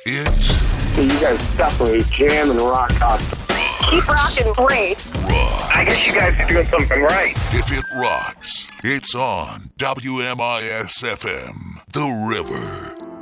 It's... You guys separate jam and rock concert. Keep rocking, great. Rock. I guess you guys are doing something right. If it rocks, it's on WMIS-FM, The River.